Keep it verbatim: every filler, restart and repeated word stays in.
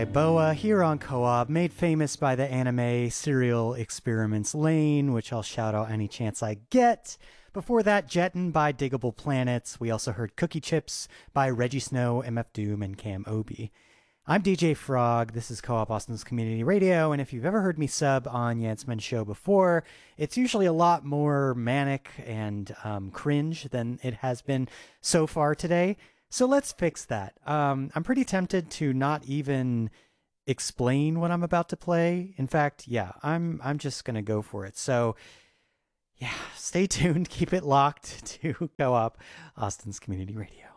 Boa here on Co-op, made famous by the anime Serial Experiments Lane, which I'll shout out any chance I get. Before that, Jettin by Diggable Planets. We also heard Cookie Chips by Reggie Snow, M F Doom, and Cam Obi. I'm D J Frog. This is Co-op Austin's Community Radio, and if you've ever heard me sub on Yansman's show before, it's usually a lot more manic and um, cringe than it has been so far today. So let's fix that. Um, I'm pretty tempted to not even explain what I'm about to play. In fact, yeah, I'm I'm just gonna go for it. So yeah, stay tuned, keep it locked to Co-op Austin's Community Radio.